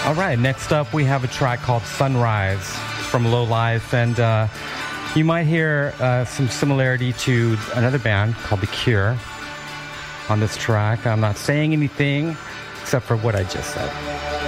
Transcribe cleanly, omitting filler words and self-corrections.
All right, next up we have a track called Sunrise from Low Life, and you might hear some similarity to another band called The Cure on this track. I'm not saying anything except for what I just said.